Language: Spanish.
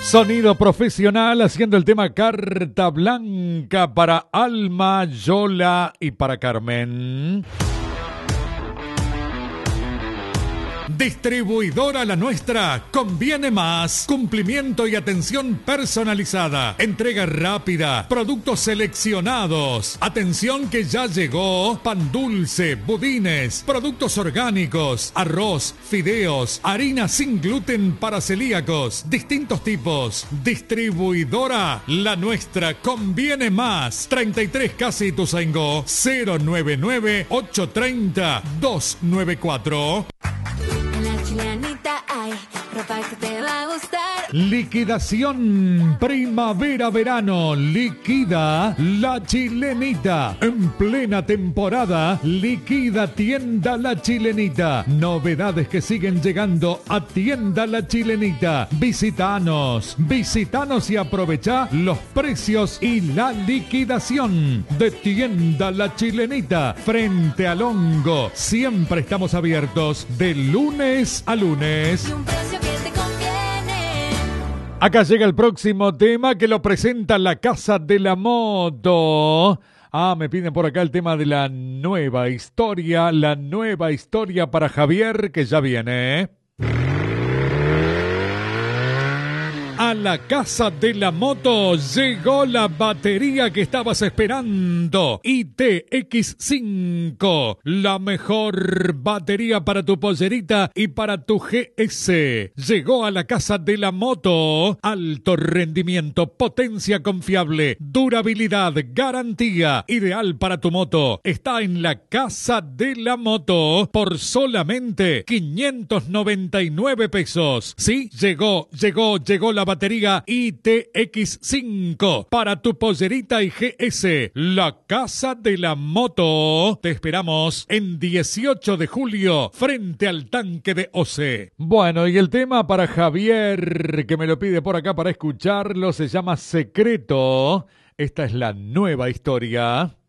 Sonido profesional haciendo el tema Carta Blanca para Alma, Yola y para Carmen. Distribuidora La Nuestra, conviene más. Cumplimiento y atención personalizada. Entrega rápida. Productos seleccionados. Atención que ya llegó. Pan dulce, budines, productos orgánicos, arroz, fideos, harina sin gluten para celíacos, distintos tipos. Distribuidora La Nuestra, conviene más. 33 Casi Ituzaingó, 099-830-294. Chilenita, hay ropa que te va a gustar. Liquidación primavera-verano. Liquida La Chilenita. En plena temporada, liquida Tienda La Chilenita. Novedades que siguen llegando a Tienda La Chilenita. Visítanos y aprovecha los precios y la liquidación de Tienda La Chilenita. Frente al Hongo. Siempre estamos abiertos de lunes a lunes. Y un precio que te conviene. Acá llega el próximo tema que lo presenta La Casa de la Moto. Me piden por acá el tema de la nueva historia para Javier que ya viene. A la Casa de la Moto llegó la batería que estabas esperando. ITX5, la mejor batería para tu pollerita y para tu GS. Llegó a la Casa de la Moto. Alto rendimiento, potencia confiable, durabilidad, garantía, ideal para tu moto. Está en la Casa de la Moto por solamente 599 pesos. Sí, llegó la batería ITX5 para tu pollerita y GS. La Casa de la Moto. Te esperamos en 18 de julio frente al tanque de OCE. Bueno, y el tema para Javier, que me lo pide por acá para escucharlo, se llama Secreto. Esta es la nueva historia.